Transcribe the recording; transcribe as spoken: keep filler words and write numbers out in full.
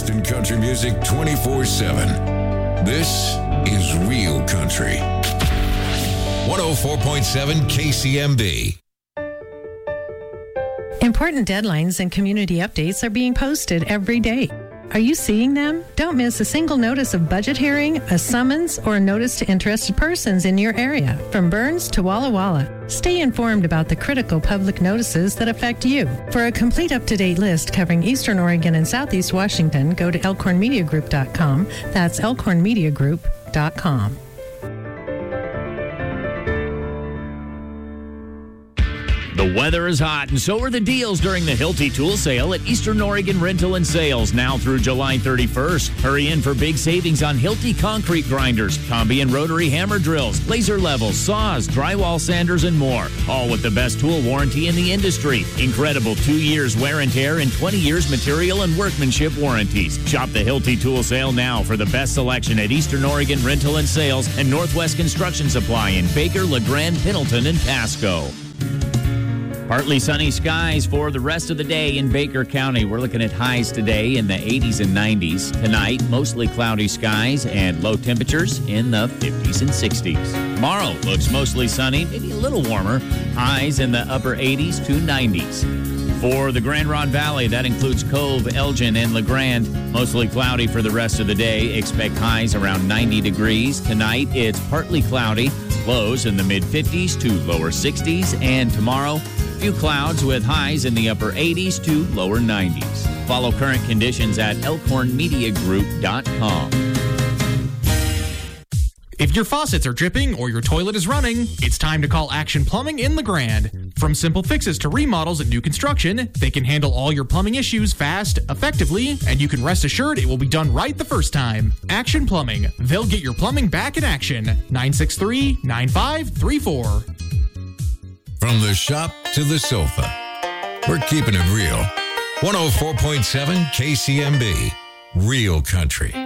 best in country music twenty-four seven. This is Real Country. one oh four point seven K C M B. Important deadlines and community updates are being posted every day. Are you seeing them? Don't miss a single notice of budget hearing, a summons, or a notice to interested persons in your area, from Burns to Walla Walla. Stay informed about the critical public notices that affect you. For a complete up-to-date list covering Eastern Oregon and Southeast Washington, go to elkhorn media group dot com. That's elkhorn media group dot com. The weather is hot, and so are the deals during the Hilti Tool Sale at Eastern Oregon Rental and Sales, now through July thirty-first. Hurry in for big savings on Hilti concrete grinders, combi and rotary hammer drills, laser levels, saws, drywall sanders, and more. All with the best tool warranty in the industry. Incredible two years wear and tear and twenty years material and workmanship warranties. Shop the Hilti Tool Sale now for the best selection at Eastern Oregon Rental and Sales and Northwest Construction Supply in Baker, LeGrand, Pendleton, and Pasco. Partly sunny skies for the rest of the day in Baker County. We're looking at highs today in the eighties and nineties. Tonight, mostly cloudy skies and low temperatures in the fifties and sixties. Tomorrow looks mostly sunny, maybe a little warmer. Highs in the upper eighties to nineties. For the Grand Ronde Valley, that includes Cove, Elgin, and LeGrand. Mostly cloudy for the rest of the day. Expect highs around ninety degrees. Tonight, it's partly cloudy. Lows in the mid-fifties to lower sixties. And tomorrow, few clouds with highs in the upper eighties to lower nineties. Follow current conditions at elkhorn media group dot com. If your faucets are dripping or your toilet is running, it's time to call Action Plumbing in LeGrand. From simple fixes to remodels and new construction, they can handle all your plumbing issues fast, effectively, and you can rest assured it will be done right the first time. Action Plumbing. They'll get your plumbing back in action. nine six three, nine five three four. From the shop to the sofa, we're keeping it real. one oh four point seven K C M B, Real Country.